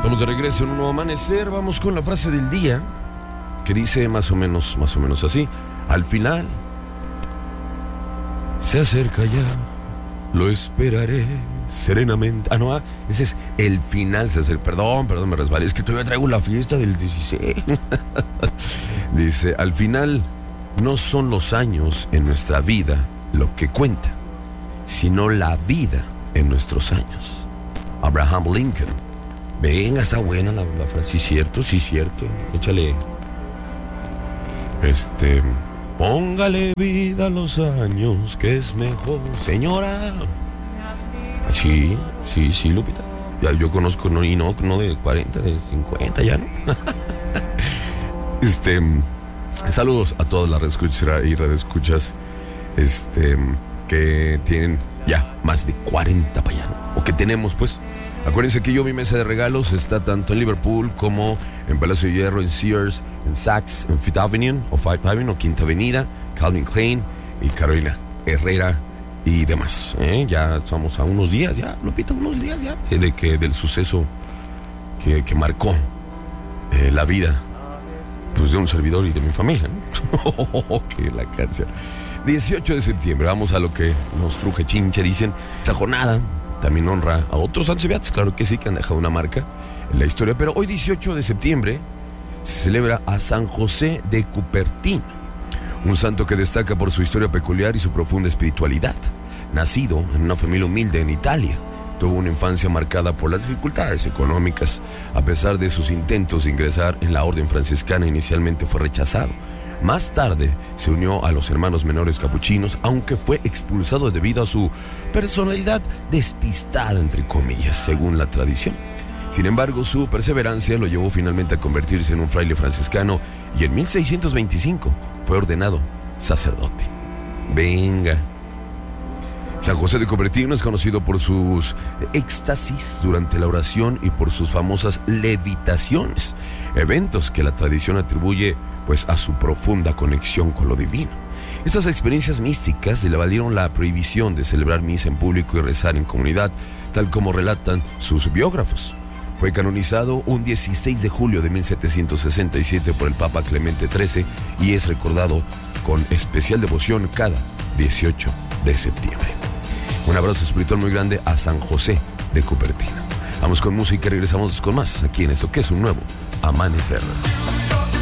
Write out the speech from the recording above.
Estamos de regreso en un nuevo amanecer. Vamos con la frase del día, que dice más o menos así: al final se acerca ya, lo esperaré serenamente. Ese es el final se acerca. Perdón, me resbalé. Es que todavía traigo la fiesta del 16. Dice: al final no son los años en nuestra vida lo que cuenta, sino la vida en nuestros años. Abraham Lincoln. Venga, está buena la frase. Sí, cierto. Échale. Póngale vida a los años, que es mejor, señora. Sí, Lupita. Ya yo conozco, no de 40, de 50 ya, ¿no? Saludos a todas las radioescuchas que tienen ya más de 40 para allá, ¿no? O que tenemos, pues. Acuérdense que mi mesa de regalos está tanto en Liverpool como en Palacio de Hierro, en Sears, en Saks, en Fifth Avenue o Quinta Avenida, Calvin Klein y Carolina Herrera y demás. Ya estamos a unos días ya, Lupita, del suceso que marcó la vida, pues, de un servidor y de mi familia, ¿no? Que la canción. 18 de septiembre, vamos a lo que nos truje chinche, dicen. Esta jornada también honra a otros santos y beatos, claro que sí, que han dejado una marca en la historia. Pero hoy, 18 de septiembre, se celebra a San José de Cupertino, un santo que destaca por su historia peculiar y su profunda espiritualidad. Nacido en una familia humilde en Italia, tuvo una infancia marcada por las dificultades económicas. A pesar de sus intentos de ingresar en la orden franciscana, inicialmente fue rechazado. Más tarde se unió a los hermanos menores capuchinos, aunque fue expulsado debido a su personalidad despistada, entre comillas, según la tradición. Sin embargo, su perseverancia lo llevó finalmente a convertirse en un fraile franciscano y en 1625 fue ordenado sacerdote. Venga. San José de Cupertino es conocido por sus éxtasis durante la oración y por sus famosas levitaciones, eventos que la tradición atribuye, pues, a su profunda conexión con lo divino. Estas experiencias místicas le valieron la prohibición de celebrar misa en público y rezar en comunidad, tal como relatan sus biógrafos. Fue canonizado un 16 de julio de 1767 por el Papa Clemente XIII y es recordado con especial devoción cada 18 de septiembre. Un abrazo espiritual muy grande a San José de Cupertino. Vamos con música y regresamos con más aquí en esto que es un nuevo amanecer.